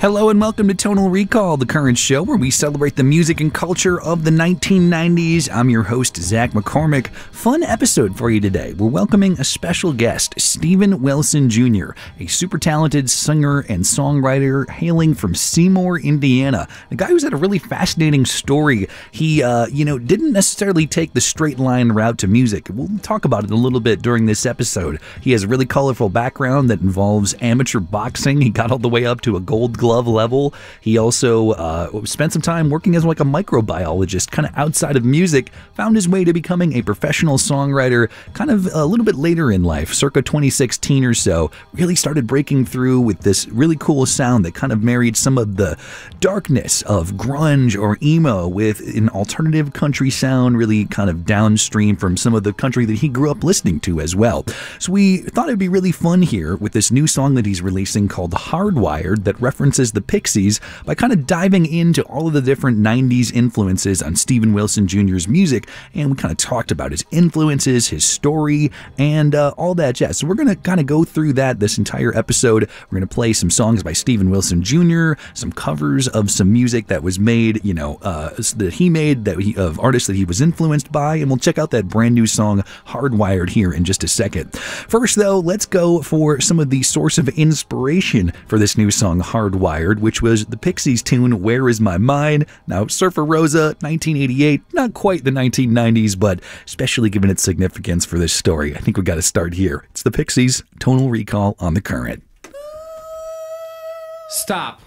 Hello and welcome to Tonal Recall, the current show where we celebrate the music and culture of the 1990s. I'm your host, Zach McCormick. Fun episode for you today. We're welcoming a special guest, Steven Wilson Jr., a super talented singer and songwriter hailing from Seymour, Indiana. A guy who's had a really fascinating story. He, didn't necessarily take the straight line route to music. We'll talk about it a little bit during this episode. He has a really colorful background that involves amateur boxing. He got all the way up to a Gold Glove level. He also spent some time working as like a microbiologist, kind of outside of music, found his way to becoming a professional songwriter kind of a little bit later in life, circa 2016 or so, really started breaking through with this really cool sound that kind of married some of the darkness of grunge or emo with an alternative country sound, really kind of downstream from some of the country that he grew up listening to as well. So we thought it'd be really fun here with this new song that he's releasing called Hardwired that references the Pixies by kind of diving into all of the different 90s influences on Steven Wilson Jr.'s music, and we kind of talked about his influences, his story, and all that jazz. So we're going to kind of go through that this entire episode. We're going to play some songs by Steven Wilson Jr., some covers of some music that was made, that he made, of artists that he was influenced by, and we'll check out that brand new song Hardwired here in just a second. First though, let's go for some of the source of inspiration for this new song Hardwired, which was the Pixies tune Where Is My Mind? Now, Surfer Rosa, 1988, not quite the 1990s, but especially given its significance for this story, I think we got to start here. It's the Pixies, Tonal Recall on The Current. Stop.